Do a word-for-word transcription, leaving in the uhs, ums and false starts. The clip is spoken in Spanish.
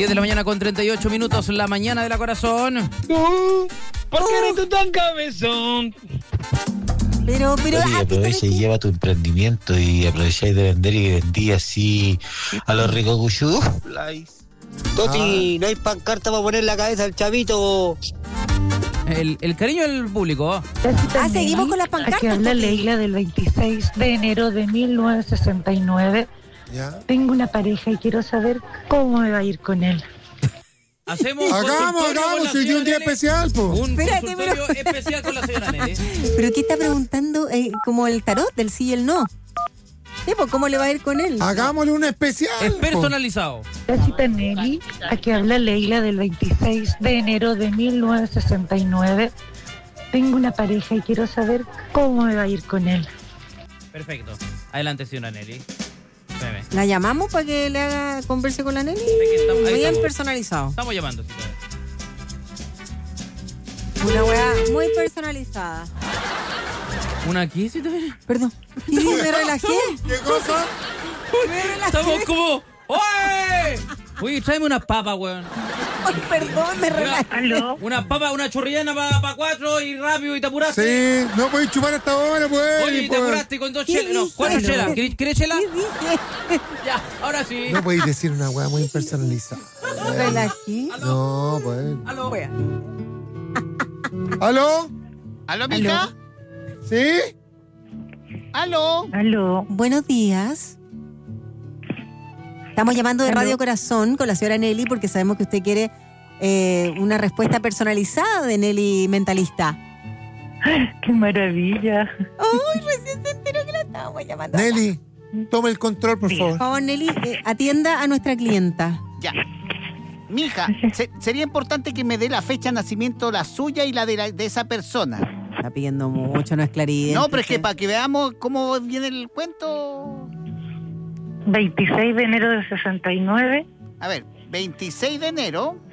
diez de la mañana con treinta y ocho minutos, la mañana de la corazón. Tú, ¿por qué eres tú tan cabezón? Pero, pero... Oye, aprovecha y lleva tu emprendimiento y aprovecháis de vender y vendí así a los ricos cuchudos. Toti, no hay pancarta para poner la cabeza al chavito. El, el cariño del público. Ah, seguimos con las pancartas. Aquí habla Leila del veintiséis de enero de mil novecientos sesenta y nueve. ¿Ya? Tengo una pareja y quiero saber cómo me va a ir con él. Hacemos un Hagamos, consultorio con hagamos, la hoy día un día señora especial, po. Nelly. Un Espérate, consultorio especial con la señora Nelly. ¿Pero qué está preguntando? Eh, como el tarot del sí y el no. Sí, pues, ¿cómo le va a ir con él? Hagámosle un especial. Es po. personalizado. Gracias, Nelly. Aquí habla Leila del veintiséis de enero de mil novecientos sesenta y nueve. Tengo una pareja y quiero saber cómo me va a ir con él. Perfecto. Adelante, señora Nelly. Espérame. ¿La llamamos para que le haga converse con la Nelly? Aquí estamos, ahí Bien estamos. personalizado. Estamos llamando, sí, Una weá muy personalizada. ¿Una aquí? Sí, también. Perdón. Y me relajé. ¿Qué cosa? Me relajé. Estamos como... ¡Oye! Oye, tráeme unas papas, weón. Ay, perdón, me relajé. ¿Aló? Una papa, una chorrillana para pa cuatro y rápido y te apuraste. Sí, no podéis chupar hasta ahora, pues. Oye, y te pues. apuraste con dos ¿Qué chelas. No, dice? cuatro Aló. chelas. ¿Querés, querés chela? ¿Qué dije? Ya, ahora sí. No podéis decir una weá muy personalizada. Me relajé. No, pues. Aló. Wea. ¿Aló? ¿Aló, mija? ¿Sí? ¿Aló? ¿Aló? Buenos días. Estamos llamando de Aló. Radio Corazón con la señora Nelly porque sabemos que usted quiere eh, una respuesta personalizada de Nelly Mentalista. ¡Qué maravilla! ¡Ay, recién se enteró que la estábamos llamando! Nelly, tome el control, por Por favor. favor, Nelly, eh, atienda a nuestra clienta. Ya. Mija, se- sería importante que me dé la fecha de nacimiento, la suya y la de, la- de esa persona. Está pidiendo mucho, no es claridad. No, pero es que para que veamos cómo viene el cuento... veintiséis de enero del sesenta y nueve. A ver, veintiséis de enero